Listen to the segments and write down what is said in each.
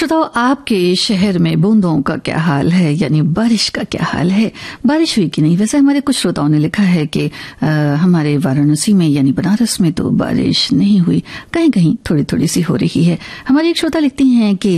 श्रोताओं, आपके शहर में बूंदों का क्या हाल है, यानी बारिश का क्या हाल है? बारिश हुई कि नहीं? वैसे हमारे कुछ श्रोताओं ने लिखा है कि हमारे वाराणसी में यानी बनारस में तो बारिश नहीं हुई, कहीं कहीं थोड़ी थोड़ी सी हो रही है। हमारी एक श्रोता लिखती हैं कि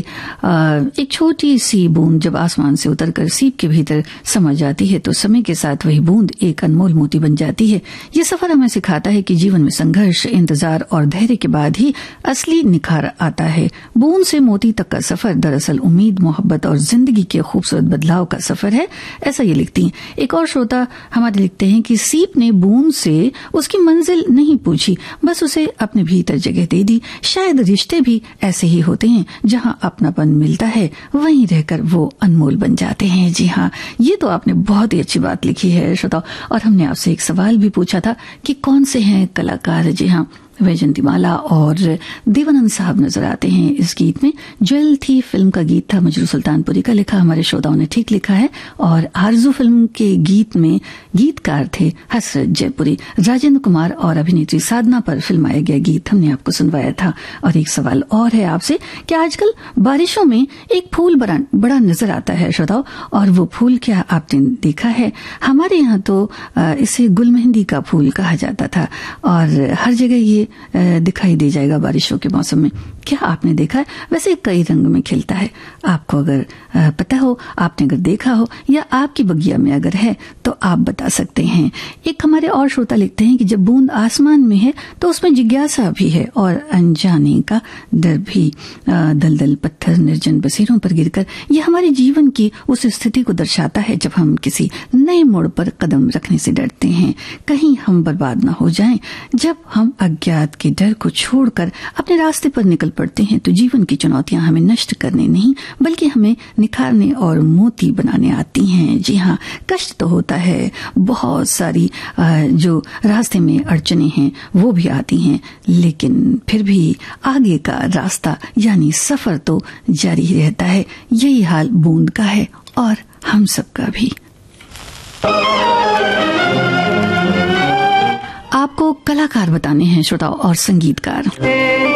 एक छोटी सी बूंद जब आसमान से उतरकर सीप के भीतर समा जाती है तो समय के साथ वही बूंद एक अनमोल मोती बन जाती है। ये सफर हमें सिखाता है कि जीवन में संघर्ष, इंतजार और धैर्य के बाद ही असली निखार आता है। बूंद से मोती तक का सफर दरअसल उम्मीद, मोहब्बत और जिंदगी के खूबसूरत बदलाव का सफर है, ऐसा ये लिखती हैं। एक और श्रोता हमारे लिखते हैं कि सीप ने बूंद से उसकी मंजिल नहीं पूछी, बस उसे अपने भीतर जगह दे दी। शायद रिश्ते भी ऐसे ही होते हैं, जहां अपनापन मिलता है वहीं रहकर वो अनमोल बन जाते हैं। जी हाँ, ये तो आपने बहुत ही अच्छी बात लिखी है श्रोता। और हमने आपसे एक सवाल भी पूछा था कि कौन से हैं कलाकार। जी हाँ, वैजंतीमाला और देवानंद साहब नजर आते हैं इस गीत में। ज्वेल थी फिल्म का गीत था, मजरू सुल्तानपुरी का लिखा, हमारे श्रोताओं ने ठीक लिखा है। और आरजू फिल्म के गीत में गीतकार थे हसरत जयपुरी। राजेंद्र कुमार और अभिनेत्री साधना पर फिल्माया गया गीत हमने आपको सुनवाया था। और एक सवाल और है आपसे कि आजकल बारिशों में एक फूल बड़ा नजर आता है श्रोताओं, और वो फूल क्या आपने देखा है? हमारे यहाँ तो इसे गुलमेहंदी का फूल कहा जाता था और हर जगह ये दिखाई दे जाएगा बारिशों के मौसम में। क्या आपने देखा है? वैसे कई रंग में खिलता है। आपको अगर पता हो, आपने अगर देखा हो या आपकी बगिया में अगर है तो आप बता सकते हैं। एक हमारे और श्रोता लिखते हैं कि जब बूंद आसमान में है तो उसमें जिज्ञासा भी है और अनजाने का डर भी। दलदल पत्थर निर्जन बसेरों पर गिरकर ये हमारे जीवन की उस स्थिति को दर्शाता है जब हम किसी नए मोड़ पर कदम रखने से डरते हैं, कहीं हम बर्बाद न हो जाएं। जब हम अज्ञात के डर को छोड़कर अपने रास्ते पर निकल पड़ते हैं तो जीवन की चुनौतियां हमें नष्ट करने नहीं बल्कि हमें निखारने और मोती बनाने आती हैं। जी हाँ, कष्ट तो होता है, बहुत सारी जो रास्ते में अड़चने हैं वो भी आती हैं, लेकिन फिर भी आगे का रास्ता यानी सफर तो जारी ही रहता है। यही हाल बूंद का है और हम सबका भी। आपको कलाकार बताने हैं श्रोताओं और संगीतकार।